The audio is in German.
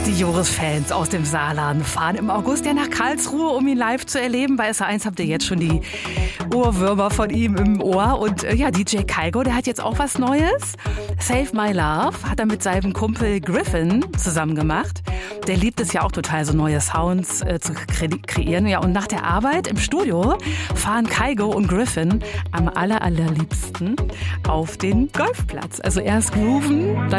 Die Joris-Fans aus dem Saarland fahren im August ja nach Karlsruhe, um ihn live zu erleben. Bei SR1 habt ihr jetzt schon die Ohrwürmer von ihm im Ohr. Und DJ Kygo, der hat jetzt auch was Neues. Save My Love hat er mit seinem Kumpel Griffin zusammen gemacht. Der liebt es ja auch total, so neue Sounds zu kreieren. Ja, und nach der Arbeit im Studio fahren Kygo und Griffin am allerliebsten auf den Golfplatz. Also erst grooven, dann